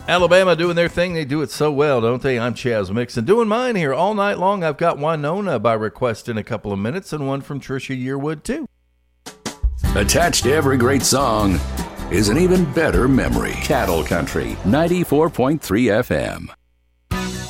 Alabama doing their thing. They do it so well, don't they? I'm Chaz Mixon doing mine here all night long. I've got Winona by request in a couple of minutes and one from Trisha Yearwood, too. Attached to every great song is an even better memory. Cattle Country, 94.3 FM.